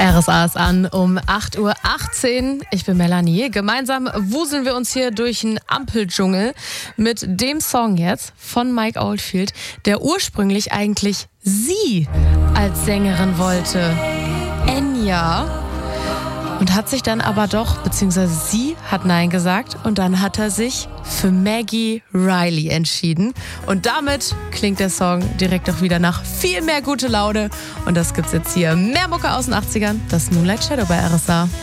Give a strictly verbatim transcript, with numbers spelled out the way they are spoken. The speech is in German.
R S A ist an um acht Uhr achtzehn. Ich bin Melanie. Gemeinsam wuseln wir uns hier durch den Ampeldschungel mit dem Song jetzt von Mike Oldfield, der ursprünglich eigentlich sie als Sängerin wollte. Enya. Und hat sich dann aber doch, beziehungsweise sie hat Nein gesagt und dann hat er sich für Maggie Riley entschieden. Und damit klingt der Song direkt auch wieder nach viel mehr gute Laune. Und das gibt's jetzt hier. Mehr Mucke aus den achtzigern, das Moonlight Shadow bei R S A.